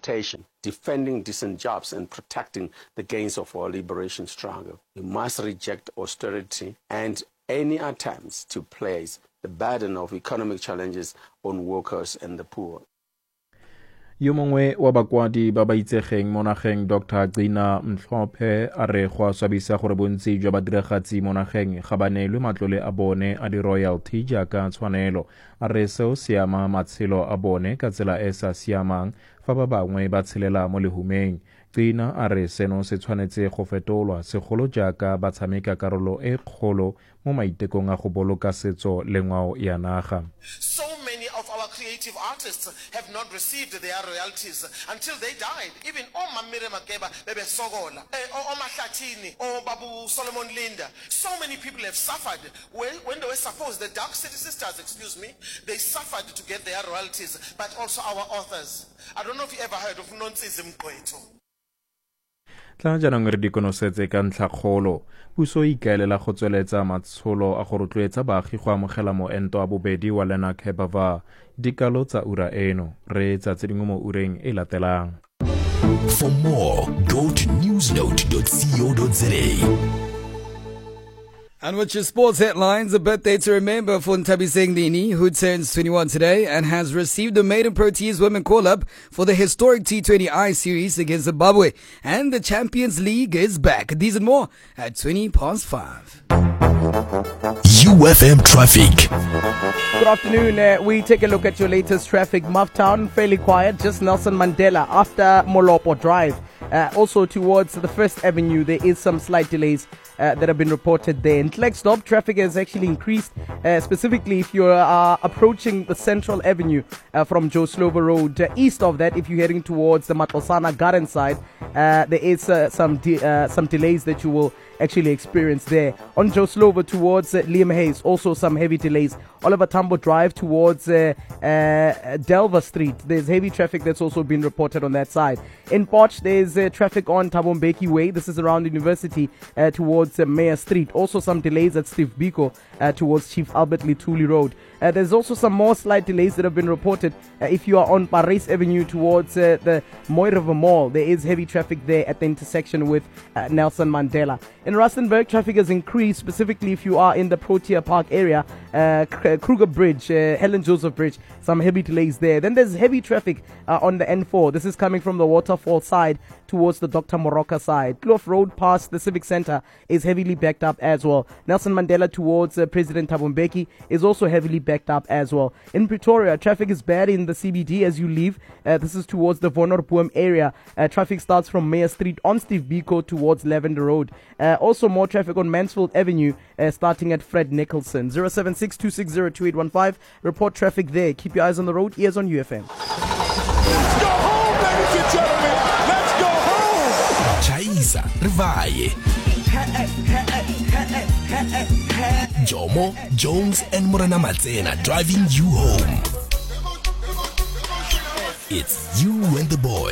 transportation, defending decent jobs and protecting the gains of our liberation struggle. We must reject austerity and any attempts to place the burden of economic challenges on workers and the poor. Yo mongwe wa bakwadi ba ba itsegeng mo nageng Dr. Gcina Mhlophe a re go swabisa gore bontsi jwa badiragatsi mo nageng ga ba neelwe matlole a bone a di-royalty jaaka tshwanelo. A re seo se ama matshelo a bone ka tsela e sa siamang fa ba bangwe ba tshelela mo lehumeng. Gcina a re seno se tshwanetse go fetolwa segolo jaaka ba tshameka karolo e kgolo mo maitekong a go boloka setso le ngwao ya naga. So many of our creative artists have not received their royalties until they died. Even Mamire Makeba, Bebe Sogola, Mahlatini, Babu Solomon Linda. So many people have suffered when they were supposed, the Dark City Sisters, they suffered to get their royalties, but also our authors. I don't know if you ever heard of Nontsism Kweto. Tla jaanong re di konosetse ka ntlhakgolo. Puso e ikaelela go tsweletsa matsholo a go rotloetsa baagi go amogela moento a bobedi wa Lenac Hebava. Dikalo tsa ura eno re tsa tse dingwe mo ureng e latelang. For more, go to newsnote.co.za. And with your sports headlines, a birthday to remember for Ntabiseng Dini, who turns 21 today and has received the maiden Proteas women call-up for the historic T20I series against Zimbabwe. And the Champions League is back. These and more at 5:20. UFM traffic. Good afternoon. We take a look at your latest traffic. Mufftown, fairly quiet, just Nelson Mandela after Molopo Drive. Also towards the First Avenue, there is some slight delays that have been reported there. In Klerksdorp, traffic has actually increased, specifically if you are approaching the Central Avenue from Joe Slovo Road. East of that, if you're heading towards the Matlosana Garden side, there is some delays that you will actually experience there. On Joe Slovo towards Liam Hayes, also some heavy delays. Oliver Tambo Drive towards Delver Street, there's heavy traffic that's also been reported on that side. In Potch, there's traffic on Thabo Mbeki Way. This is around University towards Mayor Street. Also some delays at Steve Biko towards Chief Albert Lituli Road. There's also some more slight delays that have been reported if you are on Paris Avenue towards the Moy River Mall. There is heavy traffic there at the intersection with Nelson Mandela. In Rustenburg, traffic has increased, specifically if you are in the Protea Park area, Kruger Bridge, Helen Joseph Bridge, some heavy delays there. Then there's heavy traffic on the N4. This is coming from the Waterfall side towards the Dr. Moroka side. Clough Road past the Civic Center is heavily backed up as well. Nelson Mandela towards President Thabo Mbeki is also heavily backed up as well. In Pretoria, traffic is bad in the CBD as you leave. This is towards the Vonnerboom area. Traffic starts from Mayor Street on Steve Biko towards Lavender Road. Also more traffic on Mansfield Avenue starting at Fred Nicholson. 076-260-2815. Report traffic there. Keep your eyes on the road. Ears on UFM. Let's go home, ladies and gentlemen. Let's go home. Chaisa, Rivaye. Jomo, Jones, and Morana Matsena driving you home. It's you and the boys.